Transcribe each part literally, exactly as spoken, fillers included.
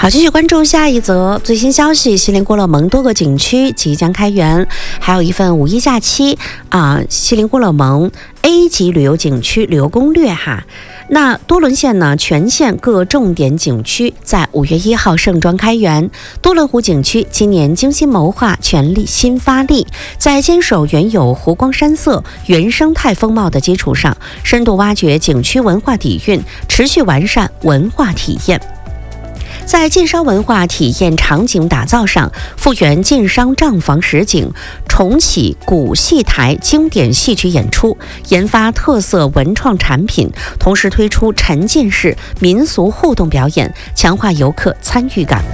好，继续关注下一则最新消息。锡林郭勒盟多个景区即将开园，还有一份五一假期啊，锡林郭勒盟 A 级旅游景区旅游攻略哈。那多伦县呢，全县各重点景区在五月一号盛装开园。多伦湖景区今年精心谋划，全力新发力，在坚守原有湖光山色、原生态风貌的基础上，深度挖掘景区文化底蕴，持续完善文化体验。在晋商文化体验场景打造上，复原晋商账房实景，重启古戏台经典戏曲演出，研发特色文创产品，同时推出沉浸式民俗互动表演，强化游客参与感。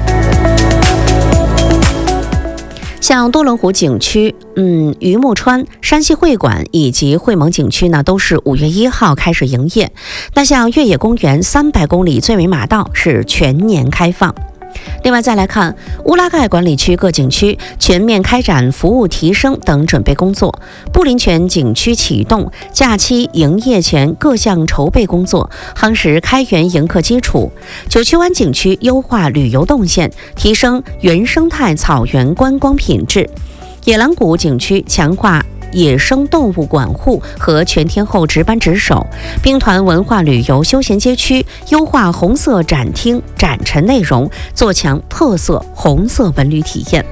像多伦湖景区、嗯榆木川、山西会馆以及会盟景区呢，都是五月一号开始营业。那像越野公园三百公里最美马道是全年开放。另外再来看乌拉盖管理区各景区全面开展服务提升等准备工作，布林泉景区启动假期营业前各项筹备工作，夯实开园迎客基础。九曲湾景区优化旅游动线，提升原生态草原观光品质。野狼谷景区强化野生动物管护和全天候值班值守。兵团文化旅游休闲街区优化红色展厅展陈内容，做强特色红色文旅体验。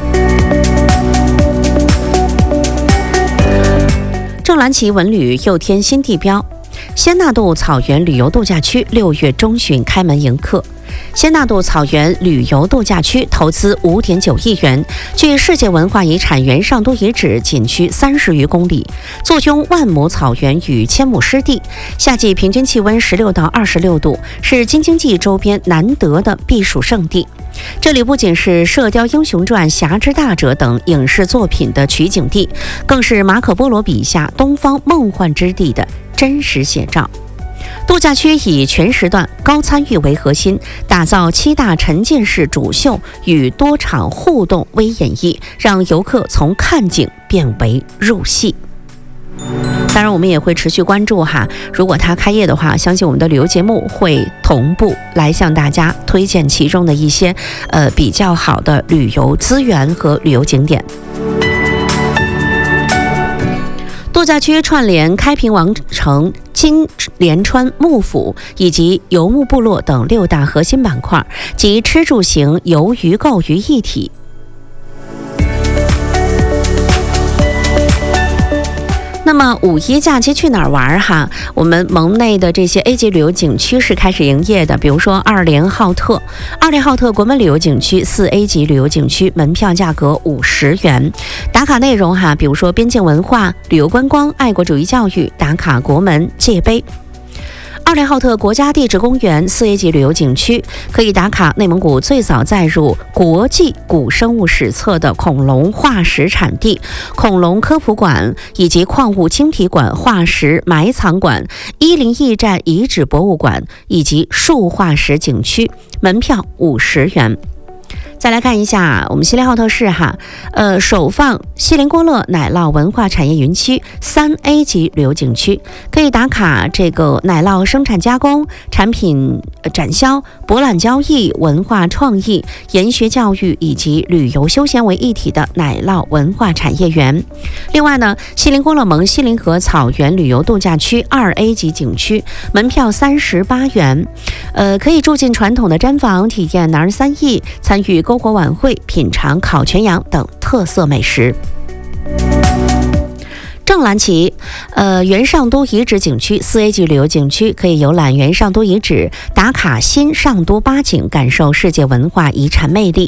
正蓝旗文旅又添新地标，仙纳度草原旅游度假区六月中旬开门迎客。仙纳度草原旅游度假区投资 五点九亿元，距世界文化遗产元上都遗址景区三十余公里，坐拥万亩草原与千亩湿地，夏季平均气温十六到二十六度，是京津冀周边难得的避暑胜地。这里不仅是《射雕英雄传》《侠之大者》等影视作品的取景地，更是马可波罗笔下东方梦幻之地的真实写照。度假区以全时段高参与为核心，打造七大沉浸式主秀与多场互动微演绎，让游客从看景变为入戏。当然我们也会持续关注哈，如果它开业的话，相信我们的旅游节目会同步来向大家推荐其中的一些呃比较好的旅游资源和旅游景点。度假区串联开平王城、金莲川幕府以及游牧部落等六大核心板块，集吃住行游娱购于一体。那么五一假期去哪儿玩哈？我们盟内的这些 A 级旅游景区是开始营业的，比如说二连浩特，二连浩特国门旅游景区四 A 级旅游景区，门票价格五十元，打卡内容哈，比如说边境文化、旅游观光、爱国主义教育，打卡国门、界碑。二连浩特国家地质公园四 A 级旅游景区可以打卡内蒙古最早载入国际古生物史册的恐龙化石产地、恐龙科普馆以及矿物晶体馆、化石埋藏馆、伊林驿站遗址博物馆以及树化石景区，门票五十元。再来看一下我们锡林浩特市哈，呃，首放锡林郭勒奶酪文化产业园区三 A 级旅游景区，可以打卡这个奶酪生产加工、产品展销、博览交易、文化创意、研学教育以及旅游休闲为一体的奶酪文化产业园。另外呢，锡林郭勒盟锡林河草原旅游度假区二 A 级景区，门票三十八元，呃，可以住进传统的毡房，体验男儿三艺，参与篝火晚会，品尝烤全羊等特色美食。正蓝旗，呃，元上都遗址景区四 A 级旅游景区，可以游览元上都遗址，打卡新上都八景，感受世界文化遗产魅力。